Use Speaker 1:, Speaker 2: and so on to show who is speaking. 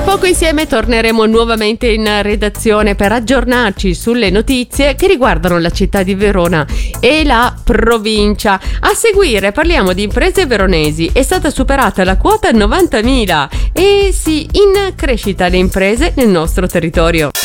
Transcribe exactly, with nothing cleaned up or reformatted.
Speaker 1: poco insieme torneremo nuovamente in redazione per aggiornarci sulle notizie che riguardano la città di Verona e la provincia. A seguire parliamo di imprese veronesi. È stata superata la quota novantamila e si in crescita le imprese nel nostro territorio.